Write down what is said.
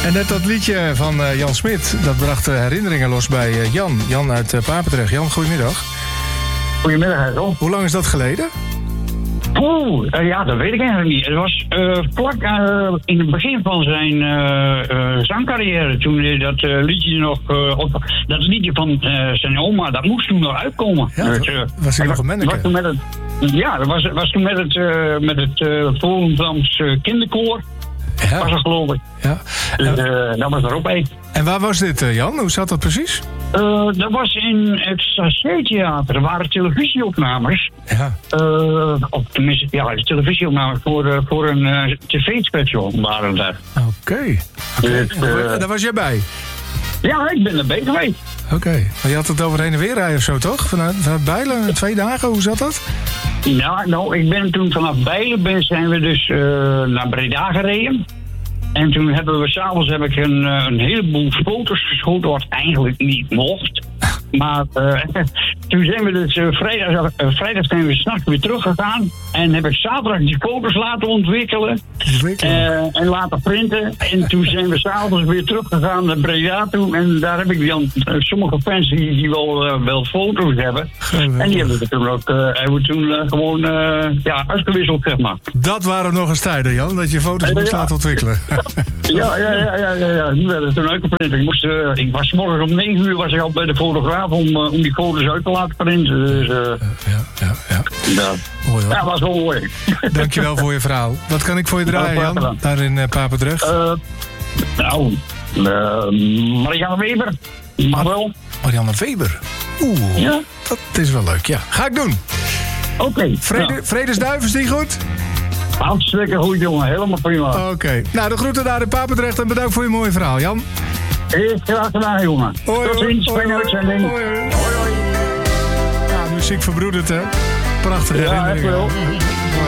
En net dat liedje van Jan Smit, dat bracht herinneringen los bij Jan. Jan uit Papendrecht. Jan, goedemiddag. Goedemiddag, Harold. Hoe lang is dat geleden? Ja, dat weet ik eigenlijk niet. Het was vlak in het begin van zijn zangcarrière. Toen hij dat liedje nog... dat liedje van zijn oma, dat moest toen nog uitkomen. Ja, was hij nog een manneke? Dat was toen met het Volendams kinderkoor. Ja. Was dat, geloof ik. Ja. Dat was er ook een. En waar was dit, Jan? Hoe zat dat precies? Dat was in het Sassetheater. Er waren televisieopnames. Ja. Of tenminste, ja, televisieopnames voor een tv-special waren daar. Oké. Daar was jij bij? Ja, ik ben erbij geweest. Oké. Maar je had het over heen en weer rijden of zo, toch? Vanuit Bijlen, 2 dagen, hoe zat dat? Ja, nou, ik ben toen vanaf Bijlen zijn we dus naar Breda gereden. En toen hebben we s'avonds een heleboel foto's geschoten, wat eigenlijk niet mocht. Maar toen zijn we dus vrijdag zijn we 's nachts weer teruggegaan. En heb ik zaterdag die foto's laten ontwikkelen. En laten printen. En toen zijn we s'avonds weer teruggegaan naar Breda toe. En daar heb ik dan sommige fans die wel foto's hebben. En die hebben we toen ook gewoon uitgewisseld, zeg maar. Dat waren nog eens tijden, Jan, dat je foto's moest laten ontwikkelen. Ja, die werden toen uitgeprint. Ik was morgen om 9 uur was ik al bij de fotograaf om die foto's uit te laten printen. Dus, ja. Mooi, hoor. Ja, dat was wel mooi. Dankjewel voor je verhaal. Wat kan ik voor je draaien, Jan? Daar in Papendrecht? Marianne Weber. Marianne Weber? Oeh, ja? Dat is wel leuk, ja. Ga ik doen. Oké. Vredesduif, is die goed? Hartstikke goed, jongen. Helemaal prima. Oké. Nou, de groeten daar in Papendrecht en bedankt voor je mooie verhaal, Jan. Graag gedaan, jongen. Hoi, tot ziens. Fijne uitzending. Hoi. Ja, muziek verbroedert, hè? Prachtige herinneringen. Ja, echt wel.